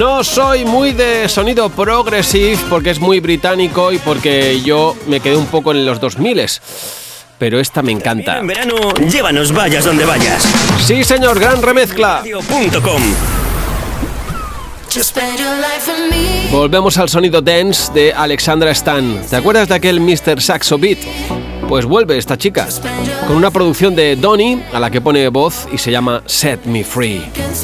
No soy muy de sonido progressive porque es muy británico y porque yo me quedé un poco en los 2000, pero esta me encanta. En verano, llévanos vayas donde vayas. Sí, señor, gran remezcla. Radio.com. Volvemos al sonido dance de Alexandra Stan. ¿Te acuerdas de aquel Mr. Saxo Beat? Pues vuelve esta chica con una producción de Donny a la que pone voz y se llama Set Me Free.